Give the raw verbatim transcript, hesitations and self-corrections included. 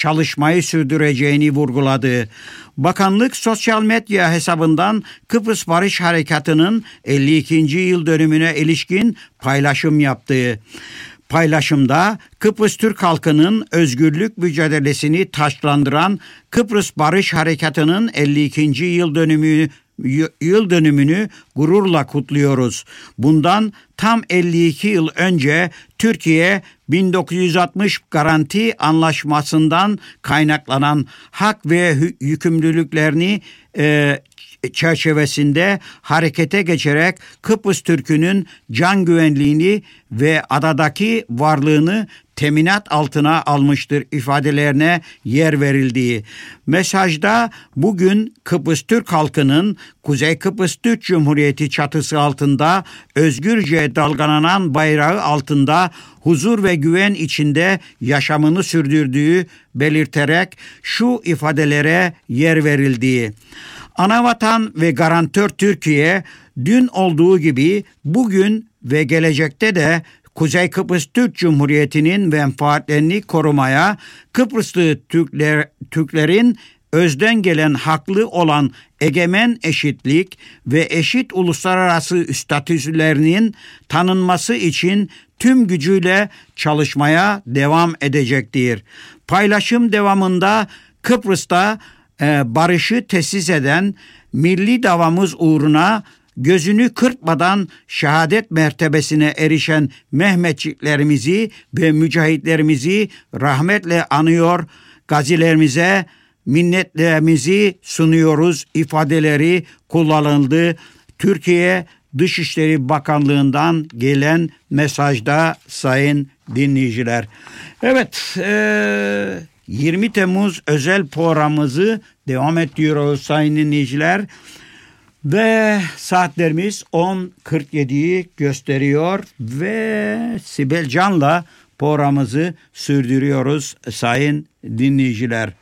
çalışmayı sürdüreceğini vurguladı. Bakanlık sosyal medya hesabından Kıbrıs Barış Harekatı'nın elli ikinci yıl dönümüne ilişkin paylaşım yaptı. Paylaşımda Kıbrıs Türk halkının özgürlük mücadelesini taçlandıran Kıbrıs Barış Harekatı'nın elli ikinci yıl dönümü yıl dönümünü gururla kutluyoruz. Bundan tam elli iki yıl önce Türkiye bin dokuz yüz altmış Garanti Anlaşması'ndan kaynaklanan hak ve yükümlülüklerini e, çerçevesinde harekete geçerek Kıbrıs Türk'ünün can güvenliğini ve adadaki varlığını teminat altına almıştır ifadelerine yer verildiği mesajda bugün Kıbrıs Türk halkının Kuzey Kıbrıs Türk Cumhuriyeti çatısı altında özgürce dalgalanan bayrağı altında huzur ve güven içinde yaşamını sürdürdüğü belirterek şu ifadelere yer verildiği: Anavatan ve garantör Türkiye dün olduğu gibi bugün ve gelecekte de Kuzey Kıbrıs Türk Cumhuriyeti'nin menfaatlerini korumaya, Kıbrıslı Türkler, Türklerin özden gelen haklı olan egemen eşitlik ve eşit uluslararası statülerinin tanınması için tüm gücüyle çalışmaya devam edecektir. Paylaşım devamında Kıbrıs'ta e, barışı tesis eden milli davamız uğruna gözünü kırpmadan şehadet mertebesine erişen Mehmetçiklerimizi ve mücahitlerimizi rahmetle anıyor, gazilerimize minnetlerimizi sunuyoruz ifadeleri kullanıldı. Türkiye Dışişleri Bakanlığı'ndan gelen mesajda sayın dinleyiciler. Evet, yirmi Temmuz özel programımızı devam ediyoruz sayın dinleyiciler. Ve saatlerimiz on kırk yediyi gösteriyor ve Sibel Can'la programımızı sürdürüyoruz sayın dinleyiciler.